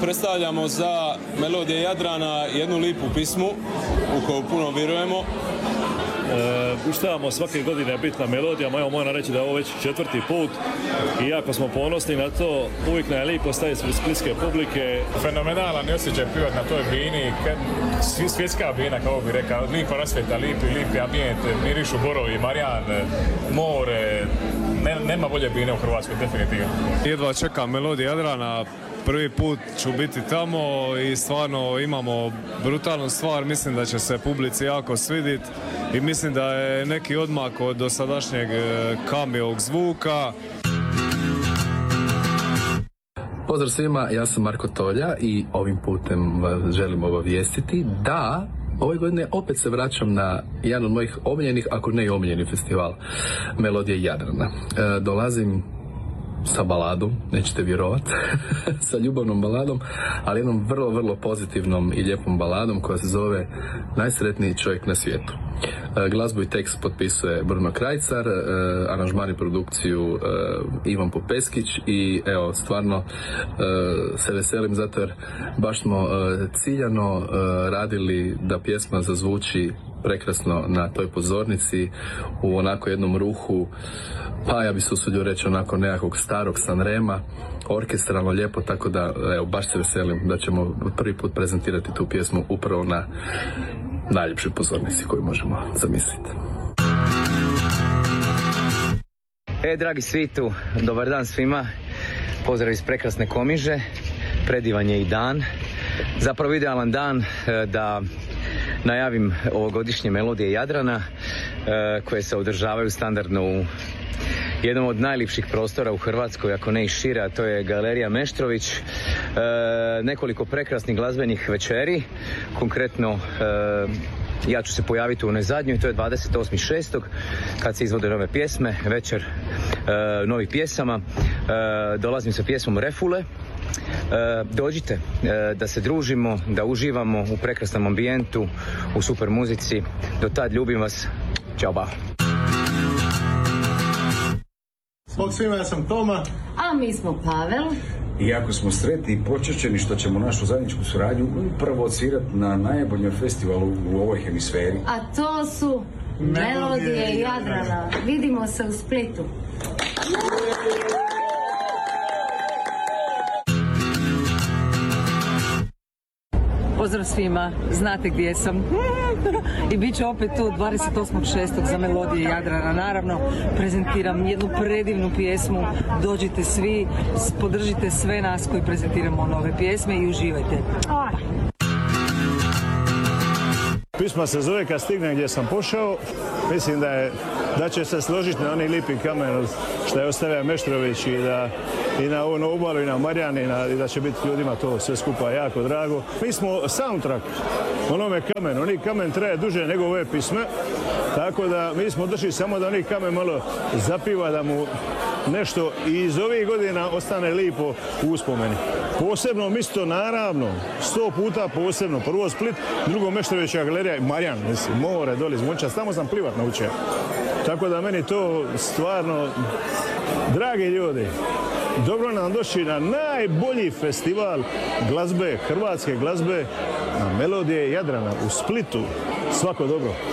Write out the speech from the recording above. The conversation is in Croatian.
predstavljamo za Melodije Jadrana jednu lipu pismu u koju puno vjerujemo. Uštavamo svake godine bitna melodija, moram reći da je ovo već 4. put i jako smo ponosni na to, uvijek nam je lipo staviti ispred splitske publike. Fenomenalan osjećaj pivati na toj bini, svjetska bina, kako bi rekao, lipa rasvjeta, lipi ambijent, mirišu borovi, Marijan, more, nema bolje bine u Hrvatskoj, definitivno. Jedva čekam Melodije Jadrana, prvi put ću biti tamo i stvarno imamo brutalnu stvar, mislim da će se publici jako svidjeti i mislim da je neki odmak od dosadašnjeg kamijog zvuka. Pozdrav svima, ja sam Marko Tolja i ovim putem vas želim obavijestiti da ove godine opet se vraćam na jedan od mojih omiljenih, ako ne i omiljeni festival Melodije Jadrana. Dolazim sa baladom, nećete vjerovat, sa ljubavnom baladom, ali jednom vrlo, vrlo pozitivnom i lijepom baladom koja se zove Najsretniji čovjek na svijetu. Glazbu i tekst potpisuje Bruno Krajcar, aranžman i produkciju Ivan Popeskić i evo, stvarno se veselim zato jer baš smo ciljano radili da pjesma zazvuči prekrasno na toj pozornici u onako jednom ruhu, pa ja bi se usudio reći onako nekakvog starog Sanrema, orkestralno lijepo, tako da evo, baš se veselim da ćemo prvi put prezentirati tu pjesmu upravo na najljepšoj pozornici koju možemo zamisliti. Dragi svitu, dobar dan svima, pozdrav iz prekrasne Komiže, predivan je i dan, zapravo idealan dan da najavim ovogodišnje Melodije Jadrana koje se održavaju standardno u jednom od najljepših prostora u Hrvatskoj, ako ne i šire, a to je Galerija Meštrović. Nekoliko prekrasnih glazbenih večeri, konkretno ja ću se pojaviti u onoj zadnjoj, to je 28.6. kad se izvode nove pjesme, večer novih pjesama. Dolazim sa pjesmom Refule. Dođite da se družimo, da uživamo u prekrasnom ambijentu, u super muzici. Do tad ljubim vas. Ćao, ba. Bog svima, ja sam Toma. A mi smo Pavel. I jako smo sretni i počašćeni što ćemo našu zajedničku suradnju upravo odsvirati na najboljem festivalu u ovoj hemisferi. A to su Melodije Jadrana. Vidimo se u Splitu. Pozdrav svima, znate gdje sam i bit ću opet tu 28.6. za Melodije Jadrana. Naravno, prezentiram jednu predivnu pjesmu, dođite svi, podržite sve nas koji prezentiramo nove pjesme i uživajte. Pisma se zove Kad stignem gdje sam pošao. Mislim da će se složiti na onaj lipi kamen što je ostavio Meštrović i na ono obalu i na Marijan i da će biti ljudima to sve skupa jako drago. Mi smo soundtrack onome kamenu. Oni kamen traje duže nego ove pisme, tako da mi smo došli samo da oni kamen malo zapiva, da mu nešto iz ovih godina ostane lipo u uspomeni. Posebno misto, naravno, 100 puta posebno. Prvo Split, drugo Meštrovića galerija i Marijan, mislim, more, doli iz Monča, tamo sam plivat naučio. Tako da meni to stvarno, dragi ljudi, dobro nam došli na najbolji festival glazbe, hrvatske glazbe, na Melodije Jadrana u Splitu. Svako dobro.